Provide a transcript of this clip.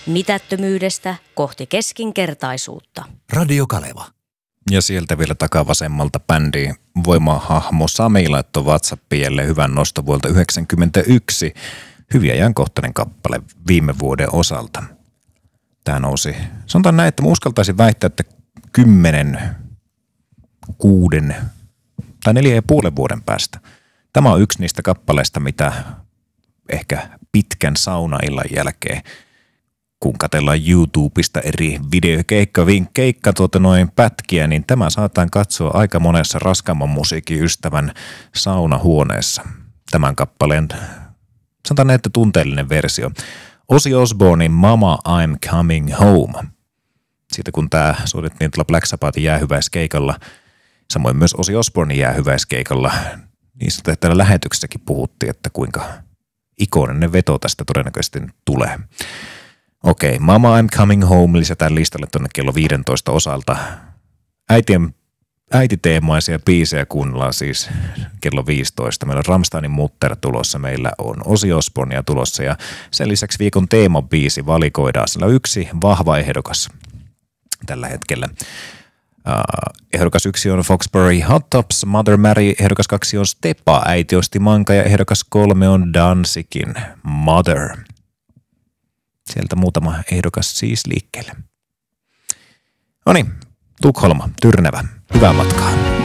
Mitättömyydestä kohti keskinkertaisuutta. Radio Kaleva. Ja sieltä vielä takavasemmalta bändi voimahahmo Sami laittoi WhatsAppielle hyvän nosto vuodelta 1991. Hyvin ajankohtainen kappale viime vuoden osalta. Tämä nousi, sanotaan näin, että mä uskaltaisin väittää, että 10, 6 tai 4,5 vuoden päästä. Tämä on yksi niistä kappaleista, mitä ehkä pitkän saunaillan jälkeen, kun katsellaan YouTubesta eri pätkiä, niin tämä saataan katsoa aika monessa raskaamman musiikin ystävän saunahuoneessa. Tämän kappaleen, sanotaan näin, että tunteellinen versio. Ozzy Osbournein Mama I'm Coming Home. Siitä kun tämä soitettiin tuolla Black Sabbathin jäähyväiskeikalla, samoin myös Ozzy Osbournein jäähyväiskeikalla, niin täällä lähetyksessäkin puhuttiin, että kuinka ikoninen veto tästä todennäköisesti tulee. Okei, Mama I'm Coming Home lisätään listalle tuonne kello 15 osalta. Äititeemaisia biisejä kuunnellaan siis kello 15. Meillä on Rammsteinin Mutter tulossa, meillä on Ozzy Osbournea tulossa ja sen lisäksi viikon teemabiisi valikoidaan. Sillä on yksi vahva ehdokas tällä hetkellä. Ehdokas 1 on Foxbury Hot Tops, Mother Mary, ehdokas 2 on Stepa, Äiti osti manka ja ehdokas 3 on Danzikin Mother. Sieltä muutama ehdokas siis liikkeelle. Noniin, Tukholma, Tyrnävä, hyvää matkaa.